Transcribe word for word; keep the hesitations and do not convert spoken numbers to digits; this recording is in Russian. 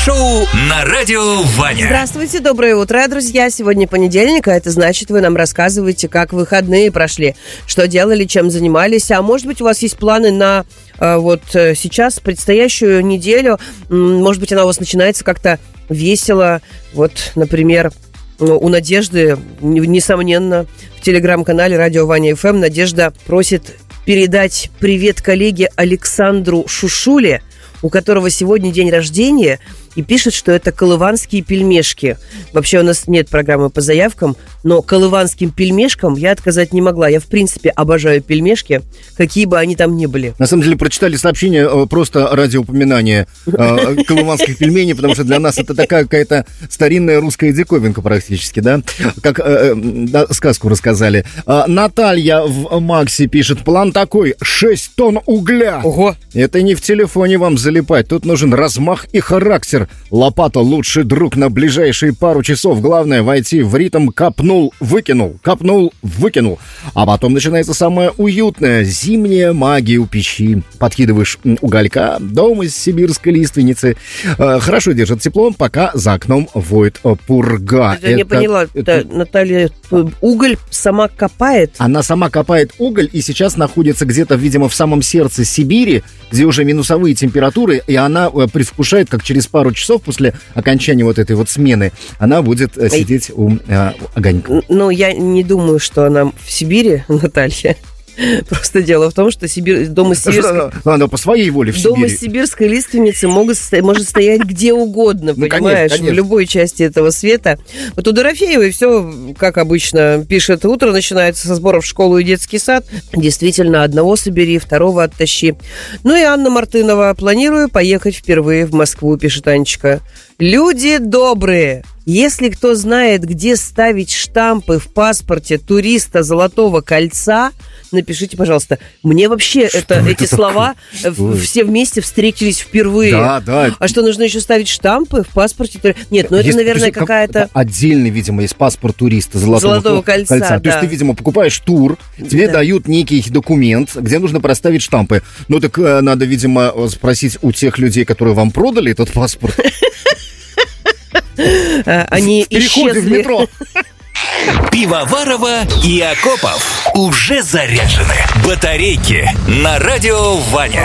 шоу на радио Ваня. Здравствуйте, доброе утро, друзья. Сегодня понедельник, а это значит, вы нам рассказываете, как выходные прошли, что делали, чем занимались. А может быть, у вас есть планы на э, вот сейчас, предстоящую неделю. Может быть, она у вас начинается как-то весело. Вот, например, у Надежды, несомненно, в телеграм-канале «Радио Ваня эф эм» Надежда просит передать привет коллеге Александру Шушуле, у которого сегодня день рождения, и пишет, что это колыванские пельмешки. Вообще у нас нет программы по заявкам, но колыванским пельмешкам я отказать не могла. Я, в принципе, обожаю пельмешки, какие бы они там ни были. На самом деле, прочитали сообщение просто ради упоминания э, колыванских пельменей, потому что для нас это такая какая-то старинная русская диковинка практически, да? Как э, да, сказку рассказали. А, Наталья в Максе пишет, план такой, шесть тонн угля. Ого! Это не в телефоне вам залипать, тут нужен размах и характер. Лопата лучший друг на ближайшие пару часов. Главное войти в ритм копнул, выкинул, копнул, выкинул. А потом начинается самое уютное. Зимняя магия у печи. Подкидываешь уголька, дом из сибирской лиственницы. Э, хорошо держит тепло, пока за окном воет пурга. Я не поняла, это... Наталья уголь сама копает? Она сама копает уголь и сейчас находится где-то, видимо, в самом сердце Сибири, где уже минусовые температуры, и она предвкушает, как через пару часов после окончания вот этой вот смены она будет сидеть у э, огонька. Ну, я не думаю, что она в Сибири, Наталья. Просто дело в том, что Сибирь, дом из сибирской... Она по своей воле в Сибири. Дом из сибирской лиственницы могут, может стоять где угодно, ну, понимаешь, конечно, конечно. В любой части этого света. Вот у Дорофеевой все, как обычно, пишет, утро начинается со сборов в школу и детский сад. Действительно, одного собери, второго оттащи. Ну и Анна Мартынова. Планирую поехать впервые в Москву, пишет Анечка. Люди добрые. Если кто знает, где ставить штампы в паспорте туриста Золотого кольца, напишите, пожалуйста. Мне вообще это, это эти слова в, все вместе встретились впервые. Да, да. А что, нужно еще ставить штампы в паспорте? Нет, ну это, есть, наверное, есть, какая-то... Отдельный, видимо, есть паспорт туриста Золотого, Золотого кольца. кольца. Да. То есть ты, видимо, покупаешь тур, тебе да. дают некий документ, где нужно проставить штампы. Ну так надо, видимо, спросить у тех людей, которые вам продали этот паспорт. Они исчезли. В метро. Пивоварова и Акопов уже заряжены. Батарейки на радио Ваня.